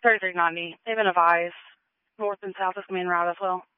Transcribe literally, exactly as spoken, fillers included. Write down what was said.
thirty-three ninety. They've been advised. North and south is the main route as well.